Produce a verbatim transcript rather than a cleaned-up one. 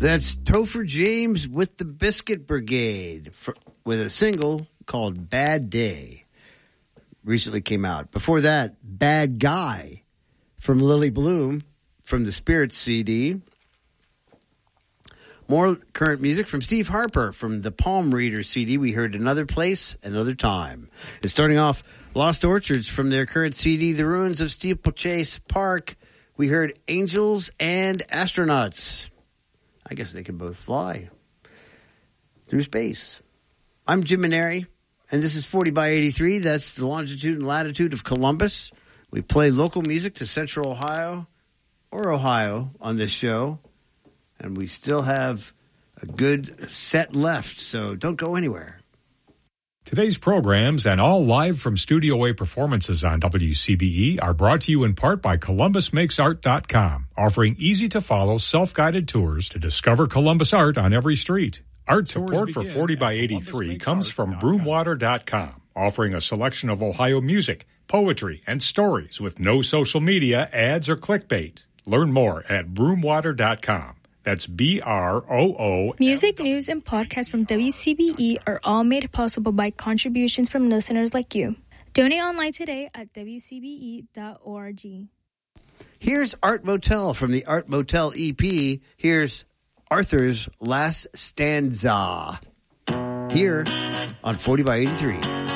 That's Topher James with the Biscuit Brigade for, with a single called Bad Day. Recently came out. Before that, Bad Guy from Lily Bloom from the Spirits C D. More current music from Steve Harper from the Palm Reader C D. We heard Another Place, Another Time. And starting off, Lost Orchards from their current C D, The Ruins of Steeplechase Park. We heard Angels and Astronauts. I guess they can both fly through space. I'm Jim Maneri, and this is forty by eighty-three. That's the longitude and latitude of Columbus. We play local music to Central Ohio or Ohio on this show, and we still have a good set left, so don't go anywhere. Today's programs and all live from Studio A performances on W C B E are brought to you in part by Columbus Makes Art dot com, offering easy-to-follow, self-guided tours to discover Columbus art on every street. Art support for forty by eighty-three comes from broomwater dot com, offering a selection of Ohio music, poetry, and stories with no social media, ads, or clickbait. Learn more at broomwater dot com. That's B R O O. Music, news, and podcasts from W C B E are all made possible by contributions from listeners like you. Donate online today at W C B E dot org. Here's Art Motel from the Art Motel E P. Here's Arthur's Last Stanza. Here on forty by eighty-three.